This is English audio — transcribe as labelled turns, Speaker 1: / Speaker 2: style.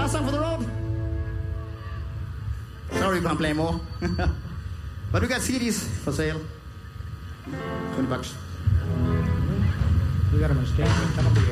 Speaker 1: last song for the road. Sorry, we can't play more. But we got CDs for sale. $20.
Speaker 2: We got them on stage.